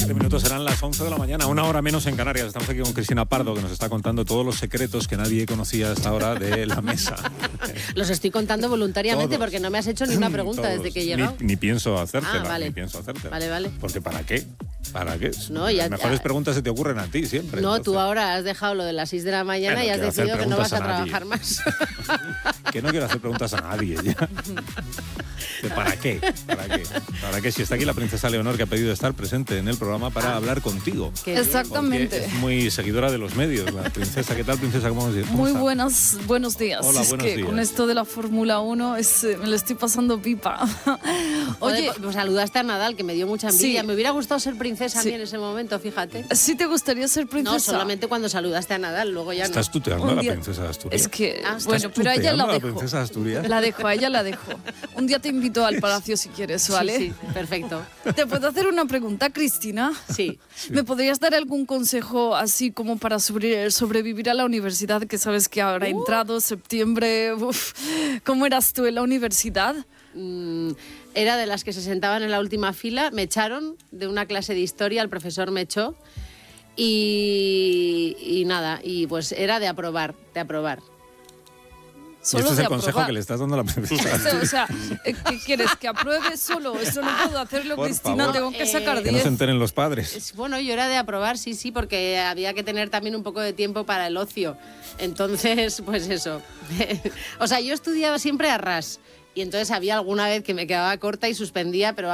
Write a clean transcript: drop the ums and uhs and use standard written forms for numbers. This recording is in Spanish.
7 minutos serán las 11 de la mañana, una hora menos en Canarias. Estamos aquí con Cristina Pardo, que nos está contando todos los secretos que nadie conocía hasta ahora de la mesa. Los estoy contando voluntariamente Todos. porque no me has hecho ni una pregunta Todos. desde que he llegado. Ni pienso hacértela, Vale. ni pienso hacértela. Vale. Porque ¿para qué? ¿Para qué? No, ya- Las mejores preguntas se te ocurren a ti siempre. No, entonces. tú ahora has dejado lo de las 6 de la mañana Bueno, y has quiero hacer decidido que no vas a preguntas a trabajar más. Que no quiero hacer preguntas a nadie ya. ¿Para qué? ¿Para qué? Si está aquí la princesa Leonor, que ha pedido estar presente en el programa para hablar contigo. Qué bien. Exactamente. Porque es muy seguidora de los medios, la princesa. ¿Qué tal, princesa? ¿Cómo Muy está? buenos días. Hola, es buenos que días. con esto de la Fórmula 1 me lo estoy pasando pipa. Oye, Oye, pues saludaste a Nadal, que me dio mucha envidia. Sí. Me hubiera gustado ser princesa a mí Sí. en ese momento, fíjate. ¿sí te gustaría ser princesa? No, solamente cuando saludaste a Nadal, luego ya no. ¿Estás tuteando a Un la día- princesa de Asturias? Es que, ¿Estás bueno, pero a ella tuteando la a la dejo. princesa de Asturias? A ella la dejo. Un día te invito al palacio si quieres, ¿vale? Sí, perfecto. ¿Te puedo hacer una pregunta, Cristina? Sí. ¿Me podrías dar algún consejo así como para sobrevivir a la universidad, que sabes que ahora ha entrado septiembre? Uf, ¿cómo eras tú en la universidad? Era de las que se sentaban en la última fila. Me echaron de una clase de historia, el profesor me echó. Y nada, y pues era de aprobar. Y este es de el consejo aprobar. que le estás dando a la princesa. O sea, ¿qué quieres? ¿Que apruebe solo? Eso no puedo hacerlo, Por Cristina. favor. Tengo que sacar Que no 10. se enteren los padres. Bueno, yo era de aprobar, sí, porque había que tener también un poco de tiempo para el ocio. Entonces, pues eso. O sea, yo estudiaba siempre a ras. Y entonces había alguna vez que me quedaba corta y suspendía, pero